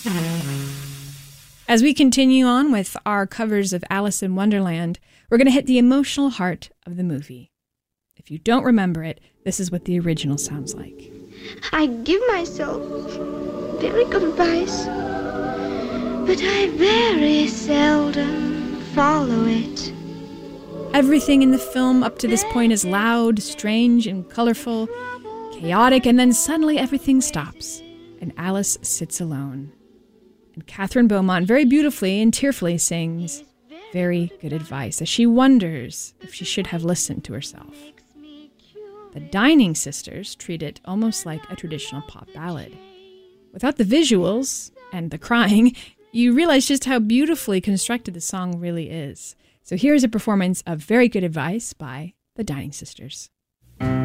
As we continue on with our covers of Alice in Wonderland, we're going to hit the emotional heart of the movie. If you don't remember it, this is what the original sounds like. I give myself very good advice, but I very seldom follow it. Everything in the film up to this point is loud, strange, and colorful, chaotic, and then suddenly everything stops, and Alice sits alone. And Catherine Beaumont very beautifully and tearfully sings very good advice as she wonders if she should have listened to herself. The Dining Sisters treat it almost like a traditional pop ballad. Without the visuals and the crying, you realize just how beautifully constructed the song really is. So here's a performance of Very Good Advice by the Dining Sisters.